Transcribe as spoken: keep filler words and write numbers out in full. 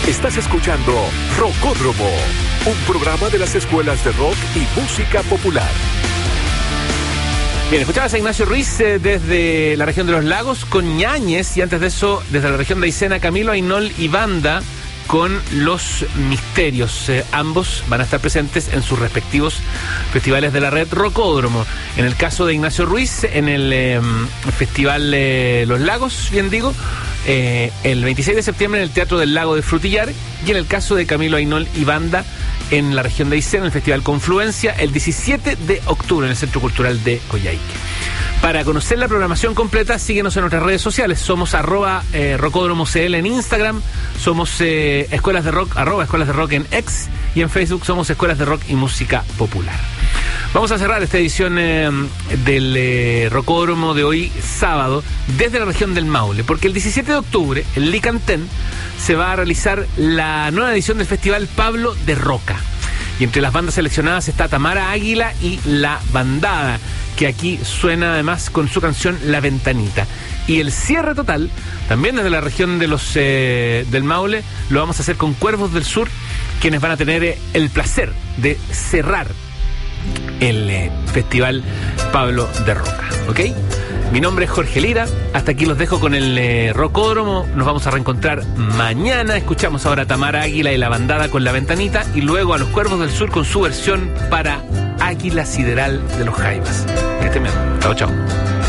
Estás escuchando Rocódromo, un programa de las escuelas de rock y música popular. Bien, escuchabas a Ignacio Ruiz eh, desde la región de los Lagos con Ñañez, y antes de eso desde la región de Aysena, Camilo Ainol y Banda con Los Misterios. Eh, ambos van a estar presentes en sus respectivos festivales de la red Rocódromo. En el caso de Ignacio Ruiz, en el eh, Festival eh, Los Lagos, bien digo, eh, el veintiséis de septiembre en el Teatro del Lago de Frutillar, y en el caso de Camilo Ainol y Banda en la región de Aysena, en el Festival Confluencia, el diecisiete de octubre en el Centro Cultural de Coyhaique. Para conocer la programación completa, síguenos en nuestras redes sociales. Somos arroba eh, Rocódromo C L en Instagram, somos eh, Escuelas de Rock, arroba Escuelas de Rock en X, y en Facebook somos Escuelas de Rock y Música Popular. Vamos a cerrar esta edición eh, del eh, Rocódromo de hoy sábado desde la región del Maule, porque el diecisiete de octubre en Licantén se va a realizar la nueva edición del Festival Pablo de Roca. Y entre las bandas seleccionadas está Tamara Águila y La Bandada, que aquí suena además con su canción La Ventanita. Y el cierre total, también desde la región de los eh, del Maule, lo vamos a hacer con Cuervos del Sur, quienes van a tener eh, el placer de cerrar el eh, Festival Pablo de Roca. ¿Ok? Mi nombre es Jorge Lira, hasta aquí los dejo con el eh, Rocódromo. Nos vamos a reencontrar mañana. Escuchamos ahora a Tamara Águila y La Bandada con La Ventanita, y luego a los Cuervos del Sur con su versión para Águila Sideral de los Jaivas. Que estén bien. Chao, chao.